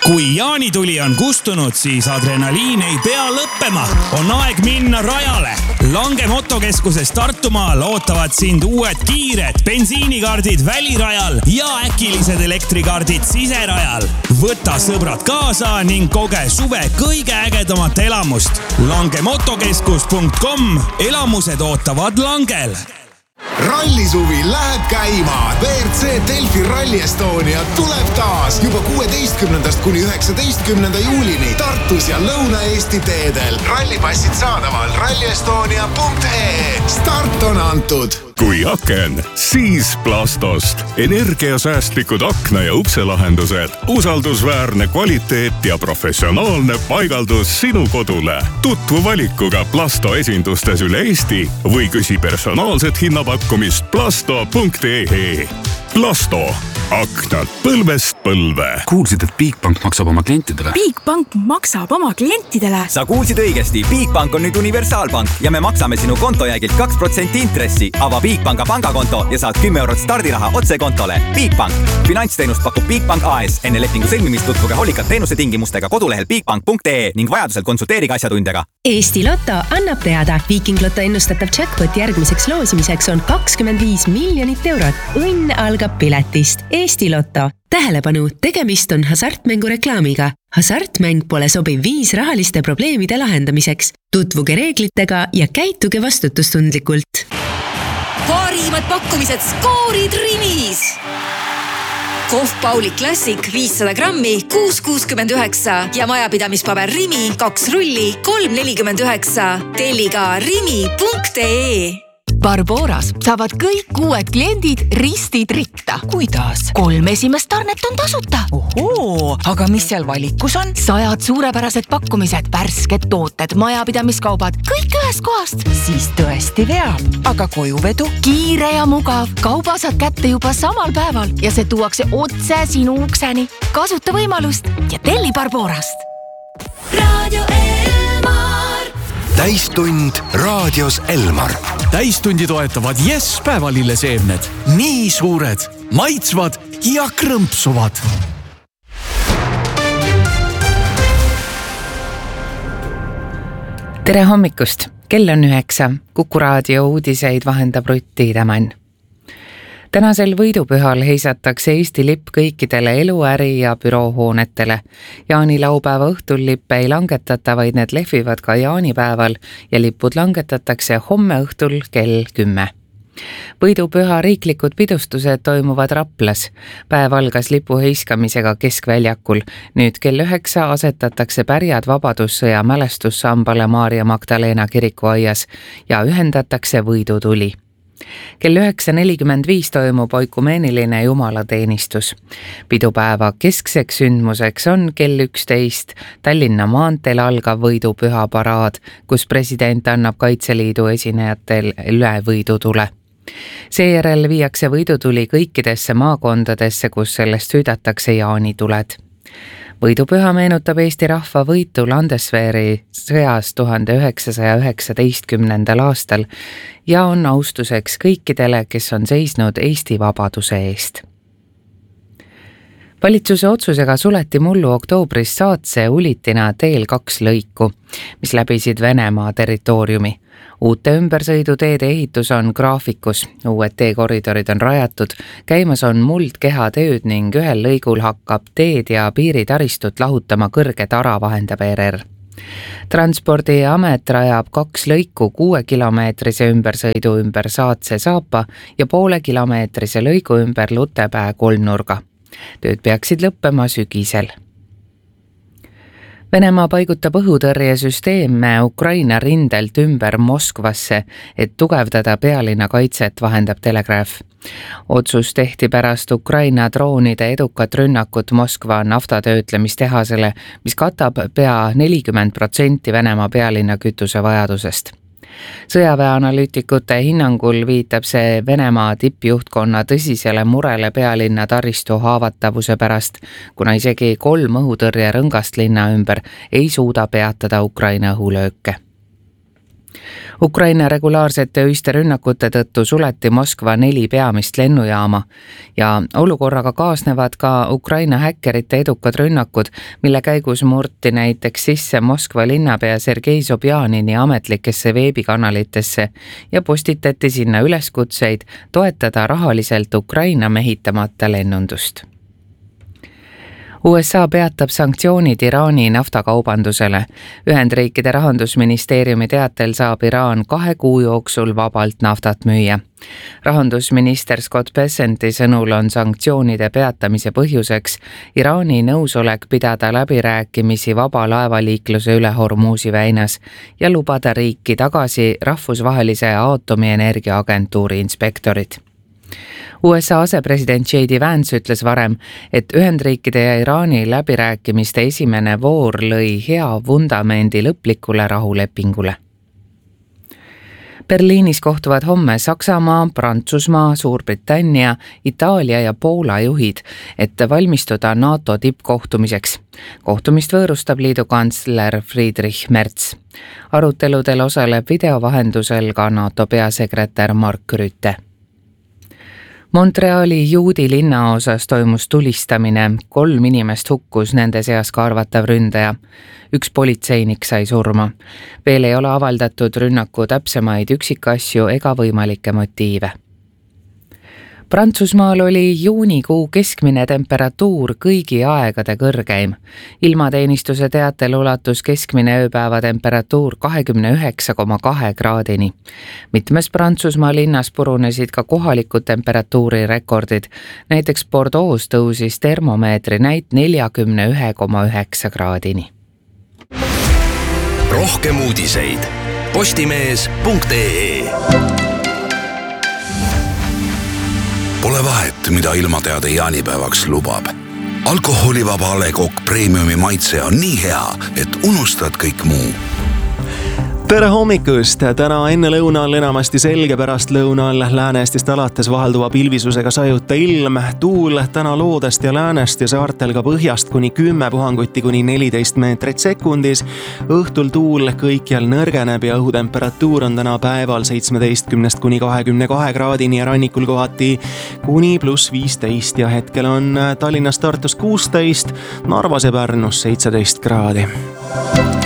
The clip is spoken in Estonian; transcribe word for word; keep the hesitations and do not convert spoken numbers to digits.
Kui jaanituli on kustunud, siis adrenaliin ei pea lõppema. On aeg minna rajale. Lange motokeskuses Tartumaal ootavad sind uued kiired bensiinikaardid välirajal ja äkilised elektrikaardid siserajal. Võta sõbrad kaasa ning koge suve kõige ägedamat elamust. langemotokeskus punkt com. Elamused ootavad Langel. Rallisuvi läheb käima. V R C Delfi Rally Estonia tuleb taas juba kuueteistkümnendast kuni üheksateistkümnenda juulini Tartus ja Lõuna-Eesti teedel. Rallipassid saadaval ralli estonia punkt ee. Start on antud. Kui aken, siis Plastost. Energiasäästlikud akna- ja ukselahendused, usaldusväärne kvaliteet ja professionaalne paigaldus sinu kodule. Tutvu valikuga Plasto esindustes üle Eesti või küsi personaalset hinnapakkumist plasto punkt ee. Plasto. Aknad põlvest põlve. Kuulsid, et Bigbank maksab oma klientidele? Bigbank maksab oma klientidele? Sa kuulsid õigesti. Bigbank on nüüd universaalpank ja me maksame sinu kontojäägilt kaks protsenti intressi. Ava Bigbanka pangakonto ja saad kümme eurot stardiraha otse kontole. Bigbank. Finantsteenust pakub Bigbank A S. Enne lepingu sõlmimist tutvuge hoolikalt teenuse tingimustega kodulehel bigbank punkt ee ning vajadusel konsulteerige asjatundjaga. Eesti Lotto annab teada. Viiking Lotto ennustatav jackpot järgmiseks loosimiseks on kakskümmend viis miljonit eurot. Õnn algab piletist. Eesti Lotto. Tähelepanu, tegemist on hasartmängu reklaamiga. Hasartmäng pole sobiv viis rahaliste probleemide lahendamiseks. Tutvuge reeglitega ja käituge vastutustundlikult. Parimad pakkumised skoorid Rimis! Kohv Pauli Classic viissada grammi kuus kuuskümmend üheksa ja majapidamispaber Rimi kaks rulli kolm nelikümmend üheksa. Telli ka rimi punkt ee. Barboras saavad kõik uued kliendid ristid ritta. Kuidas? Kolm esimest tarnet on tasuta. Ohoo, aga mis seal valikus on? Sajad suurepärased pakkumised, värsked tooted, majapidamiskaubad, kõik ühest kohast. Siis tõesti veab. Aga kojuvedu? Kiire ja mugav. Kauba saad kätte juba samal päeval ja see tuuakse otse sinu ukseni. Kasuta võimalust ja telli Barborast. Radio Elmar. Täistund raadios Elmar. Täistundi toetavad Yes päevalilleseemned. Nii suured, maitsvad ja krõmpsuvad. Tere hommikust! Kell on üheksa. Kuku raadio uudiseid vahendab Rutt Tiidemann. Tänasel võidupühal heisatakse Eesti lipp kõikidele eluäri- ja büroohoonetele. Jaanilaupäeva õhtul lippe ei langetata, vaid need lehvivad ka jaanipäeval ja lipud langetatakse homme õhtul kell kümme. Võidupüha riiklikud pidustused toimuvad Raplas. Päev algas lipu heiskamisega Keskväljakul. Nüüd kell üheksa asetatakse pärjad Vabadussõja mälestussambale Maarja Magdalena kirikuaias ja ühendatakse võidutuli. Kell üheksa nelikümmend viis toimub oikumeeniline jumalateenistus. Pidupäeva keskseks sündmuseks on kell üksteist Tallinna maanteel algav võidupüha paraad, kus president annab Kaitseliidu esinejatel üle võidutule. Seejärel viiakse võidutuli kõikidesse maakondadesse, kus sellest hüüdatakse jaanituled. Võidupüha meenutab Eesti rahva võitu Landesveri sõjas tuhande üheksasaja üheksateistkümnendal aastal ja on austuseks kõikidele, kes on seisnud Eesti vabaduse eest. Valitsuse otsusega suleti mullu oktoobris Saatse Ulitina teel kaks lõiku, mis läbisid Venemaa territooriumi. Uute ümbersõiduteede ehitus on graafikus, uued teekoridorid on rajatud, käimas on muldkehatööd ning ühel lõigul hakkab teed ja piiritaristut lahutama kõrge tara, vahendab E R R. Transpordiamet rajab kaks lõiku kuue kilomeetrise ümbersõidu ümber Saatse Saapa ja poole kilomeetrise lõigu ümber Lutepää kolmnurga. Tööd peaksid lõppema sügisel. Venemaa paigutab õhutõrjesüsteeme Ukraina rindelt ümber Moskvasse, et tugevdada pealinna kaitset, vahendab Telegraph. Otsus tehti pärast Ukraina droonide edukat rünnakut Moskva naftatöötlemistehasele, mis katab pea nelikümmend protsenti Venemaa pealinna kütuse vajadusest. Sõjaväeanalüütikute hinnangul viitab see Venemaa tippjuhtkonna tõsisele murele pealinna taristu haavatavuse pärast, kuna isegi kolm õhutõrje rõngast linna ümber ei suuda peatada Ukraina õhulööke. Ukraina regulaarsete öiste rünnakute tõttu suleti Moskva neli peamist lennujaama ja olukorraga kaasnevad ka Ukraina häkkerite edukad rünnakud, mille käigus murti näiteks sisse Moskva linnapea Sergei Sobjanini ametlikesse veebikanalitesse ja postitati sinna üleskutseid toetada rahaliselt Ukraina mehitamata lennundust. U S A peatab sanktsioonid Iraani naftakaubandusele. Ühendriikide rahandusministeeriumi teatel saab Iraan kahe kuu jooksul vabalt naftat müüa. Rahandusminister Scott Bessenti sõnul on sanktsioonide peatamise põhjuseks Iraani nõusolek pidada läbirääkimisi vaba laevaliikluse üle Hormuzi väinas ja lubada riiki tagasi rahvusvahelise aatomienergia agentuuri inspektorid. U S A asepresident J D Vance ütles varem, et Ühendriikide ja Iraani läbirääkimiste esimene voor lõi hea vundamendi lõplikule rahulepingule. Berliinis kohtuvad homme Saksamaa, Prantsusmaa, Suurbritannia, Itaalia ja Poola juhid, et valmistuda NATO tippkohtumiseks. Kohtumist võõrustab liidu kantsler Friedrich Merz. Aruteludel osaleb videovahendusel ka NATO peasekretär Mark Rutte. Montreali juudi linnaosas toimus tulistamine, kolm inimest hukkus, nende seas ka arvatav ründaja. Üks politseinik sai surma. Veel ei ole avaldatud rünnaku täpsemaid üksikasju ega võimalikke motiive. Prantsusmaal oli juunikuu keskmine temperatuur kõigi aegade kõrgeim. Ilmateenistuse teatel ulatus keskmine ööpäeva temperatuur kakskümmend üheksa koma kaks kraadini. Mitmes Prantsusmaa linnas purunesid ka kohalikud temperatuuri rekordid. Näiteks Bordeaux tõusis termomeetri näit nelikümmend üks koma üheksa kraadini. Rohkem uudiseid postimees punkt ee. Pole vahet, mida ilmateade jaanipäevaks lubab. Alkoholivaba A Le Coq Premiumi maitse on nii hea, et unustad kõik muu. Tere hommikust! Täna enne lõunal enamasti selge, pärast lõunal Lääne-Eestist alates vahelduva pilvisusega sajuta ilm. Tuul täna loodest ja läänest ja saartel ka põhjast kuni kümme puhanguti kuni neliteist meetrit sekundis. Õhtul tuul kõikjal nõrgeneb ja õhutemperatuur on täna päeval seitsmeteistkümnest kuni kahekümne kahe kraadini ja rannikul kohati kuni pluss viisteist ja hetkel on Tallinnas, Tartus kuusteist, Narvas ja Pärnus seitseteist kraadi.